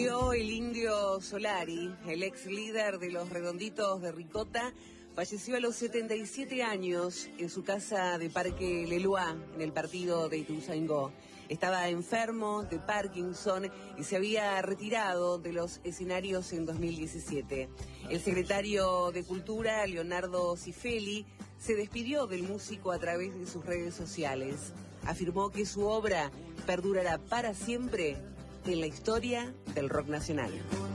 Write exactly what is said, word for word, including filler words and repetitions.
Murió el Indio Solari, el ex líder de los Redonditos de Ricota. Falleció a los setenta y siete años en su casa de Parque Leloir, en el partido de Ituzaingó. Estaba enfermo de Parkinson y se había retirado de los escenarios en dos mil diecisiete. El secretario de Cultura, Leonardo Cifeli, se despidió del músico a través de sus redes sociales. Afirmó que su obra perdurará para siempre en la historia del rock nacional.